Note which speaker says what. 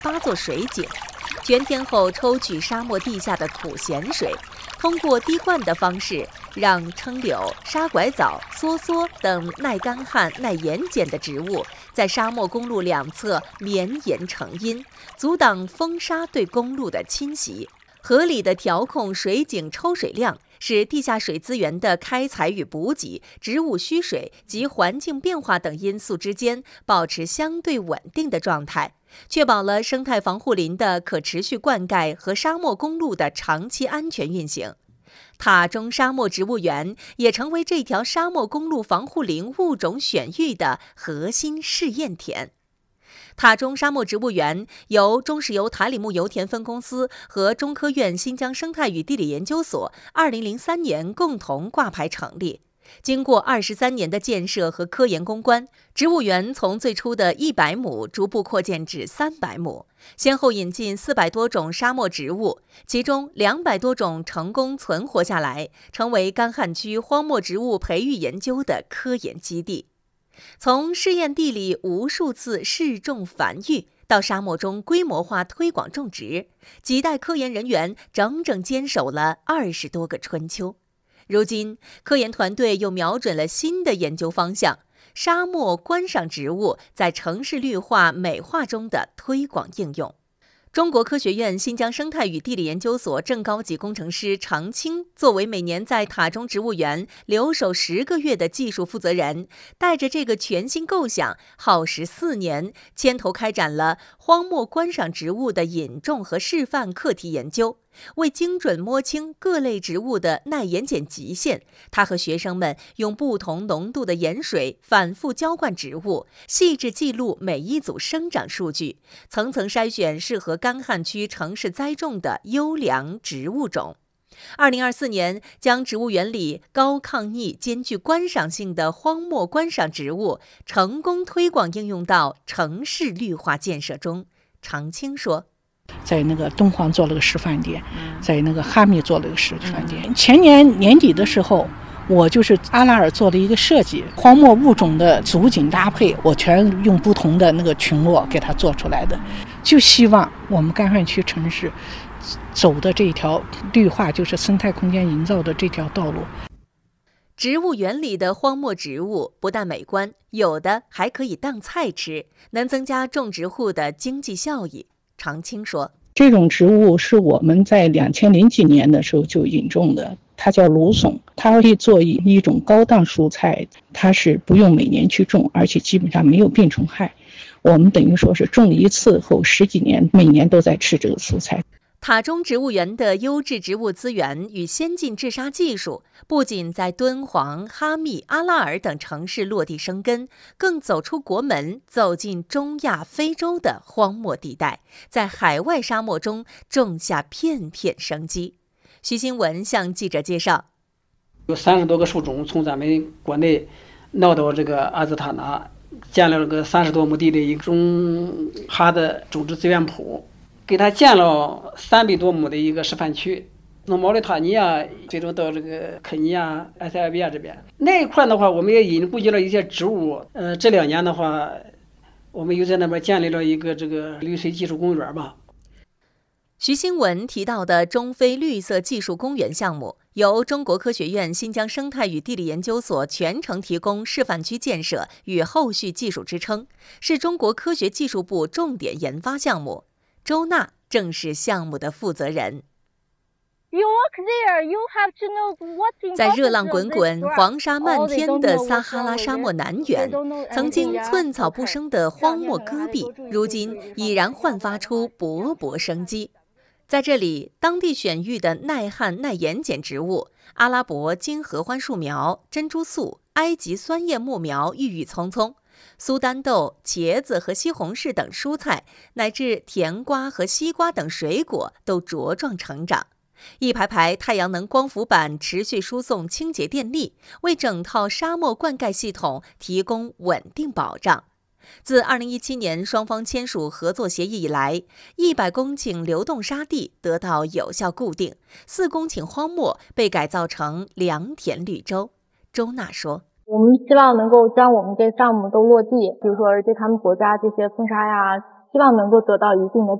Speaker 1: 8座水井，全天候抽取沙漠地下的苦咸水，通过滴灌的方式，让柽柳、沙拐枣、梭梭等耐干旱、耐盐碱的植物在沙漠公路两侧绵延成荫，阻挡风沙对公路的侵袭。合理的调控水井抽水量，使地下水资源的开采与补给、植物需水及环境变化等因素之间保持相对稳定的状态，确保了生态防护林的可持续灌溉和沙漠公路的长期安全运行。塔中沙漠植物园也成为这条沙漠公路防护林物种选育的核心试验田。塔中沙漠植物园由中石油塔里木油田分公司和中科院新疆生态与地理研究所2003年共同挂牌成立。经过23年的建设和科研攻关，植物园从最初的100亩逐步扩建至300亩，先后引进400多种沙漠植物，其中200多种成功存活下来，成为干旱区荒漠植物培育研究的科研基地。从试验地里无数次试种繁育，到沙漠中规模化推广种植，几代科研人员整整坚守了20多个春秋。如今，科研团队又瞄准了新的研究方向——沙漠观赏植物在城市绿化美化中的推广应用。中国科学院新疆生态与地理研究所正高级工程师常青作为每年在塔中植物园留守10个月的技术负责人，带着这个全新构想，耗时4年，牵头开展了荒漠观赏植物的引种和示范课题研究。为精准摸清各类植物的耐盐碱极限，他和学生们用不同浓度的盐水反复浇灌植物，细致记录每一组生长数据，层层筛选适合干旱区城市栽种的优良植物种。2024年，将植物园里高抗逆兼具观赏性的荒漠观赏植物成功推广应用到城市绿化建设中。常青说，
Speaker 2: 在那个敦煌做了个示范点，在那个哈密做了个示范点。前年年底的时候，我就是阿拉尔做了一个设计，荒漠物种的组景搭配，我全用不同的那个群落给它做出来的，就希望我们干旱区城市走的这条绿化，就是生态空间营造的这条道路。
Speaker 1: 植物园里的荒漠植物不但美观，有的还可以当菜吃，能增加种植户的经济效益。常青说，
Speaker 2: 这种植物是我们在2000几年的时候就引种的，它叫芦笋，它可以做一种高档蔬菜，它是不用每年去种，而且基本上没有病虫害。我们等于说是种了一次后10几年，每年都在吃这个蔬菜。
Speaker 1: 塔中植物园的优质植物资源与先进治沙技术，不仅在敦煌、哈密、阿拉尔等城市落地生根，更走出国门，走进中亚、非洲的荒漠地带，在海外沙漠中种下片片生机。徐新文向记者介绍，
Speaker 3: 有30多个树种从咱们国内闹到这个阿兹塔纳，建了个30多亩地的一种哈的种植资源铺，给他建了300多亩的一个示范区，从毛里塔尼亚最终到这个肯尼亚、埃塞俄比亚这边那一块的话，我们也引进了一些植物。这2年的话，我们又在那边建立了一个这个绿水技术公园吧。
Speaker 1: 徐新文提到的中非绿色技术公园项目，由中国科学院新疆生态与地理研究所全程提供示范区建设与后续技术支撑，是中国科学技术部重点研发项目。周娜正是项目的负责人。在热浪滚滚、黄沙漫天的撒哈拉沙漠南缘，曾经寸草不生的荒漠戈壁，如今已然焕发出勃勃生机。在这里，当地选育的耐旱耐盐碱植物阿拉伯金合欢树苗、珍珠素、埃及酸叶木苗郁郁葱葱，苏丹豆、茄子和西红柿等蔬菜，乃至甜瓜和西瓜等水果都茁壮成长。一排排太阳能光伏板持续输送清洁电力，为整套沙漠灌溉系统提供稳定保障。自2017年双方签署合作协议以来，100公顷流动沙地得到有效固定，4公顷荒漠被改造成良田绿洲。周娜说，
Speaker 4: 我们希望能够将我们这项目都落地，比如说对他们国家这些风沙呀、 希望能够得到一定的